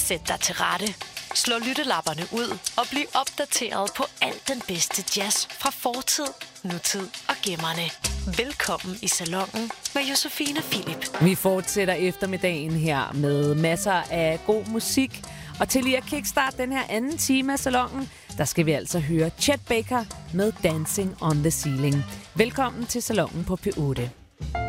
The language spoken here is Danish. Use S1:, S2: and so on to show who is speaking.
S1: Sæt dig til rette. Slå lyttelapperne ud og bliv opdateret på alt den bedste jazz fra fortid, nutid og gemmerne. Velkommen i Salonen med Josefine Philip.
S2: Vi fortsætter eftermiddagen her med masser af god musik. Og til lige at kickstarte den her anden time af Salonen, der skal vi altså høre Chet Baker med Dancing on the Ceiling. Velkommen til Salonen på P8.